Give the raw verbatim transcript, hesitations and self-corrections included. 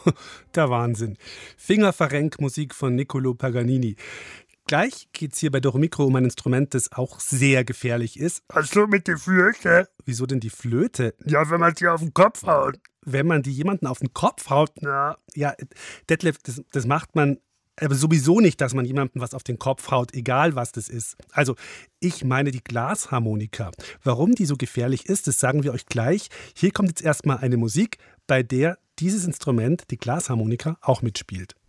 Der Wahnsinn. Fingerverrenkmusik von Niccolò Paganini. Gleich geht es hier bei Doromikro um ein Instrument, das auch sehr gefährlich ist. Also mit der Flöte. Wieso denn die Flöte? Ja, wenn man sie auf den Kopf haut. Wenn man die jemanden auf den Kopf haut? Ja. Ja, Detlef, das, das macht man aber sowieso nicht, dass man jemandem was auf den Kopf haut, egal was das ist. Also, ich meine die Glasharmonika. Warum die so gefährlich ist, das sagen wir euch gleich. Hier kommt jetzt erstmal eine Musik, bei der dieses Instrument, die Glasharmonika, auch mitspielt.